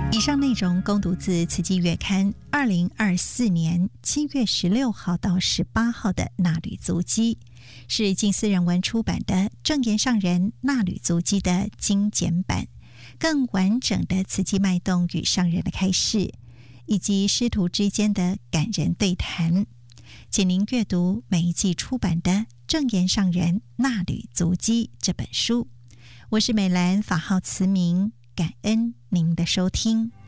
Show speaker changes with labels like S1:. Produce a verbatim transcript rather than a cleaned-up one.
S1: 以上内容供读自慈济月刊二零二四年七月十六号到十八号的纳履足迹，是近似人文出版的正言上人纳履足迹的精简版，更完整的慈济脉动与上人的开示，以及师徒之间的感人对谈，请您阅读每一季出版的正言上人纳履足迹这本书。我是美兰，法号慈明，感恩您的收听。